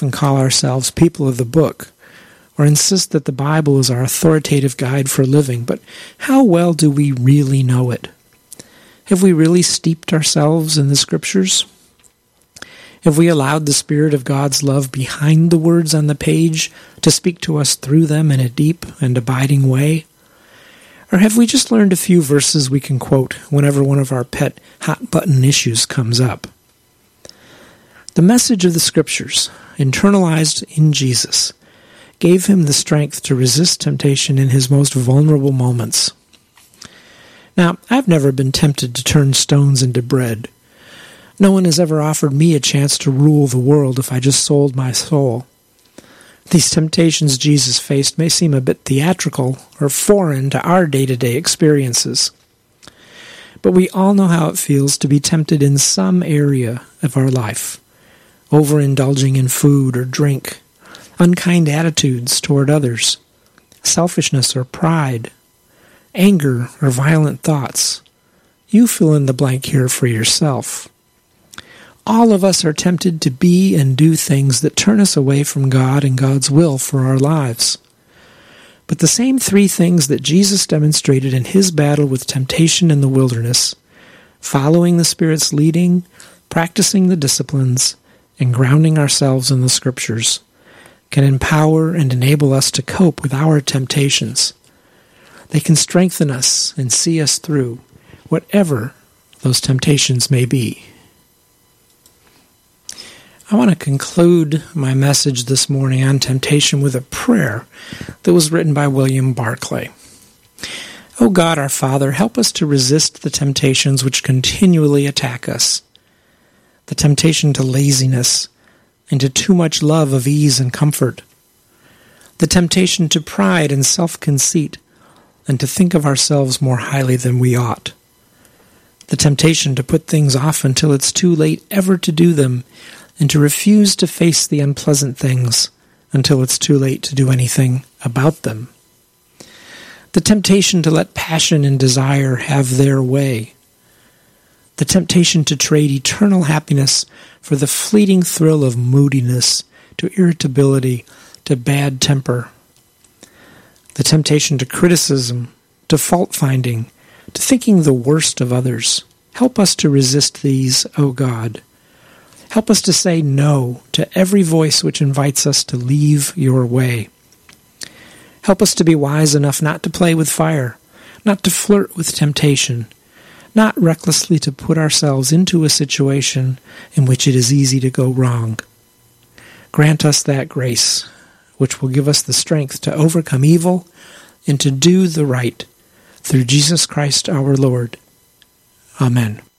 often call ourselves people of the book, or insist that the Bible is our authoritative guide for living, but how well do we really know it? Have we really steeped ourselves in the Scriptures? Have we allowed the Spirit of God's love behind the words on the page to speak to us through them in a deep and abiding way? Or have we just learned a few verses we can quote whenever one of our pet hot-button issues comes up? The message of the Scriptures, internalized in Jesus, gave him the strength to resist temptation in his most vulnerable moments. Now, I've never been tempted to turn stones into bread. No one has ever offered me a chance to rule the world if I just sold my soul. These temptations Jesus faced may seem a bit theatrical or foreign to our day-to-day experiences. But we all know how it feels to be tempted in some area of our life, overindulging in food or drink, unkind attitudes toward others, selfishness or pride, anger or violent thoughts. You fill in the blank here for yourself. All of us are tempted to be and do things that turn us away from God and God's will for our lives. But the same three things that Jesus demonstrated in his battle with temptation in the wilderness, following the Spirit's leading, practicing the disciplines, and grounding ourselves in the Scriptures, can empower and enable us to cope with our temptations. They can strengthen us and see us through, whatever those temptations may be. I want to conclude my message this morning on temptation with a prayer that was written by William Barclay. O God, our Father, help us to resist the temptations which continually attack us. The temptation to laziness and to too much love of ease and comfort. The temptation to pride and self-conceit and to think of ourselves more highly than we ought. The temptation to put things off until it's too late ever to do them, and to refuse to face the unpleasant things until it's too late to do anything about them. The temptation to let passion and desire have their way. The temptation to trade eternal happiness for the fleeting thrill of moodiness, to irritability, to bad temper. The temptation to criticism, to fault-finding, to thinking the worst of others. Help us to resist these, O God. Help us to say no to every voice which invites us to leave your way. Help us to be wise enough not to play with fire, not to flirt with temptation, not recklessly to put ourselves into a situation in which it is easy to go wrong. Grant us that grace, which will give us the strength to overcome evil and to do the right, through Jesus Christ our Lord. Amen.